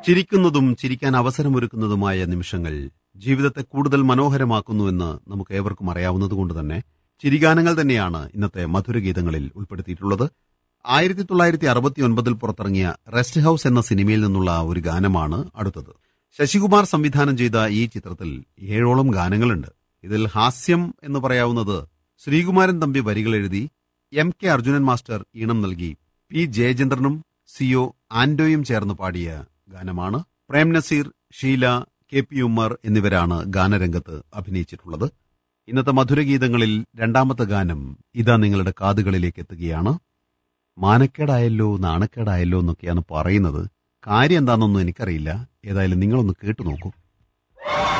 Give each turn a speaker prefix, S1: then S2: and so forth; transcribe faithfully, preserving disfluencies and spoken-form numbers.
S1: ചിരിക്കുന്നതും ചിരിക്കാൻ അവസരമൊരുക്കുന്നതുമായ നിമിഷങ്ങൾ ജീവിതത്തെ കൂടുതൽ മനോഹരമാക്കുന്നുവെന്ന് നമുക്ക് ഏവർക്കും അറിയാവുന്നതുകൊണ്ട് തന്നെ ചിരിഗാനങ്ങൾ തന്നെയാണ് ഇന്നത്തെ മധുരഗീതങ്ങളിൽ ഉൾപ്പെടുത്തിയിട്ടുള്ളത്. ആയിരത്തി തൊള്ളായിരത്തി അറുപത്തി ഒൻപതിൽ പുറത്തിറങ്ങിയ റെസ്റ്റ് ഹൌസ് എന്ന സിനിമയിൽ നിന്നുള്ള ഒരു ഗാനമാണ് അടുത്തത്. ശശികുമാർ സംവിധാനം ചെയ്ത ഈ ചിത്രത്തിൽ ഏഴോളം ഗാനങ്ങളുണ്ട്. ഇതിൽ ഹാസ്യം എന്ന് പറയാവുന്നത് ശ്രീകുമാരൻ തമ്പി വരികൾ എഴുതി എം കെ അർജുനൻ മാസ്റ്റർ ഈണം നൽകി പി ജയചന്ദ്രനും സിഒ ആന്റോയും ചേർന്ന് പാടിയ ഗാനമാണ്. പ്രേം നസീർ, ഷീല, കെ പി ഉമ്മർ എന്നിവരാണ് ഗാനരംഗത്ത് അഭിനയിച്ചിട്ടുള്ളത്. ഇന്നത്തെ മധുരഗീതങ്ങളിൽ രണ്ടാമത്തെ ഗാനം ഇതാ നിങ്ങളുടെ കാതുകളിലേക്ക് എത്തുകയാണ്. മാനക്കേടായല്ലോ നാണക്കേടായല്ലോ എന്നൊക്കെയാണ് പറയുന്നത്. കാര്യം എന്താണെന്നൊന്നും എനിക്കറിയില്ല. ഏതായാലും നിങ്ങളൊന്ന് കേട്ടു നോക്കൂ.